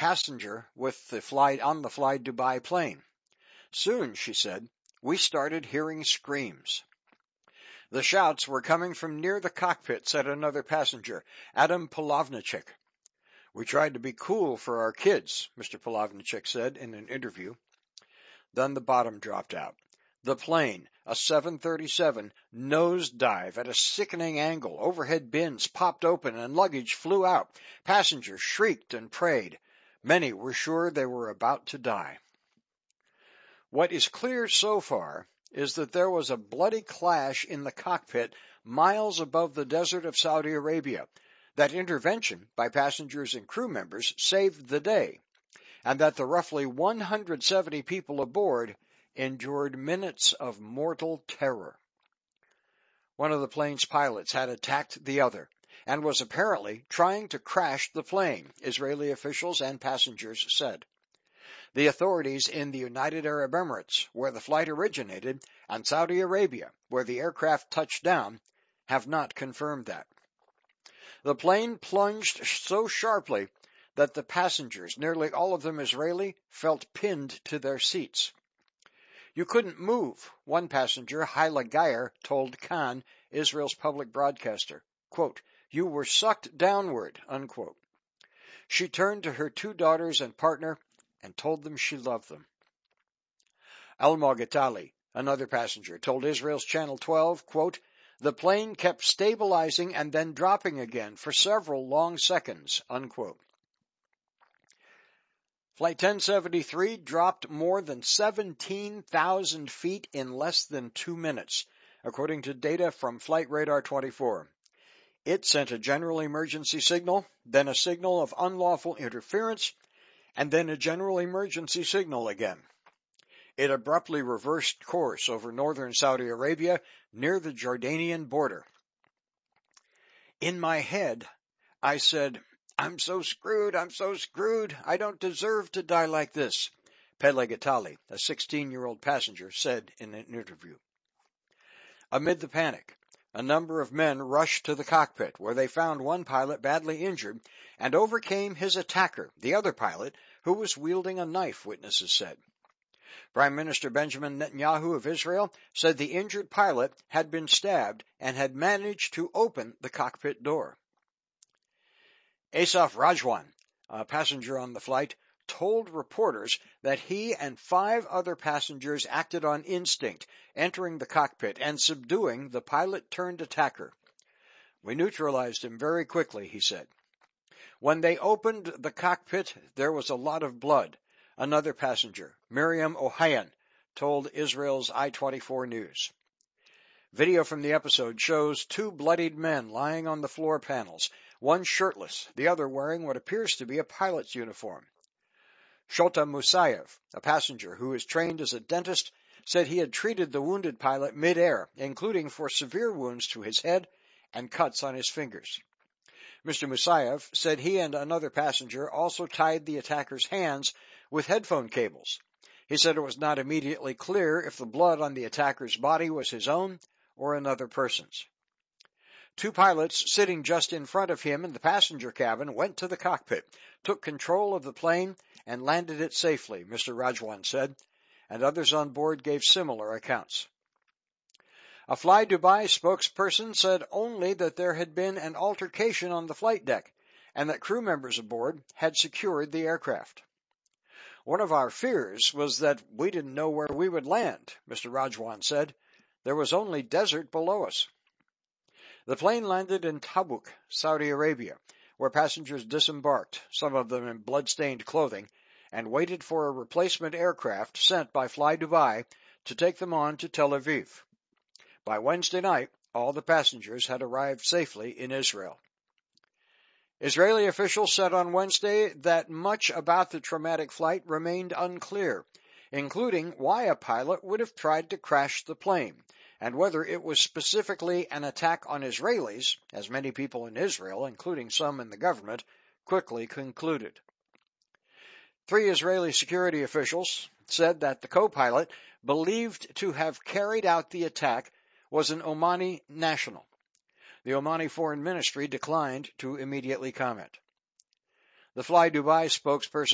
passenger on the Fly Dubai plane. Soon, she said, we started hearing screams. The shouts were coming from near the cockpit, said another passenger, Adam Polovnicek. We tried to be cool for our kids, Mr. Polovnicek said in an interview. Then the bottom dropped out. The plane, a 737, nosedive at a sickening angle. Overhead bins popped open and luggage flew out. Passengers shrieked and prayed. Many were sure they were about to die. What is clear so far is that there was a bloody clash in the cockpit miles above the desert of Saudi Arabia, that intervention by passengers and crew members saved the day, and that the roughly 170 people aboard endured minutes of mortal terror. One of the plane's pilots had attacked the other and was apparently trying to crash the plane, Israeli officials and passengers said. The authorities in the United Arab Emirates, where the flight originated, and Saudi Arabia, where the aircraft touched down, have not confirmed that. The plane plunged so sharply that the passengers, nearly all of them Israeli, felt pinned to their seats. You couldn't move, one passenger, Hyla Geyer, told Khan, Israel's public broadcaster. Quote, you were sucked downward, unquote. She turned to her two daughters and partner and told them she loved them. Al-Moghatali, another passenger, told Israel's Channel 12, quote, the plane kept stabilizing and then dropping again for several long seconds, unquote. Flight 1073 dropped more than 17,000 feet in less than 2 minutes, according to data from Flight Radar 24. It sent a general emergency signal, then a signal of unlawful interference, and then a general emergency signal again. It abruptly reversed course over northern Saudi Arabia near the Jordanian border. In my head, I said, I'm so screwed, I don't deserve to die like this, Peleg Atali, a 16-year-old passenger, said in an interview. Amid the panic, a number of men rushed to the cockpit, where they found one pilot badly injured and overcame his attacker, the other pilot, who was wielding a knife, witnesses said. Prime Minister Benjamin Netanyahu of Israel said the injured pilot had been stabbed and had managed to open the cockpit door. Asaf Rajwan, a passenger on the flight, told reporters that he and 5 other passengers acted on instinct, entering the cockpit and subduing the pilot-turned-attacker. We neutralized him very quickly, he said. When they opened the cockpit, there was a lot of blood. Another passenger, Miriam Ohayan, told Israel's I-24 News. Video from the episode shows 2 bloodied men lying on the floor panels, one shirtless, the other wearing what appears to be a pilot's uniform. Shota Musayev, a passenger who is trained as a dentist, said he had treated the wounded pilot mid-air, including for severe wounds to his head and cuts on his fingers. Mr. Musayev said he and another passenger also tied the attacker's hands with headphone cables. He said it was not immediately clear if the blood on the attacker's body was his own or another person's. 2 pilots sitting just in front of him in the passenger cabin went to the cockpit, took control of the plane, and landed it safely, Mr. Rajwan said, and others on board gave similar accounts. A Fly Dubai spokesperson said only that there had been an altercation on the flight deck and that crew members aboard had secured the aircraft. One of our fears was that we didn't know where we would land, Mr. Rajwan said. There was only desert below us. The plane landed in Tabuk, Saudi Arabia, where passengers disembarked, some of them in blood-stained clothing, and waited for a replacement aircraft sent by Fly Dubai to take them on to Tel Aviv. By Wednesday night, all the passengers had arrived safely in Israel. Israeli officials said on Wednesday that much about the traumatic flight remained unclear, including why a pilot would have tried to crash the plane, and whether it was specifically an attack on Israelis, as many people in Israel, including some in the government, quickly concluded. 3 Israeli security officials said that the co-pilot, believed to have carried out the attack, was an Omani national. The Omani Foreign Ministry declined to immediately comment. The Fly Dubai spokesperson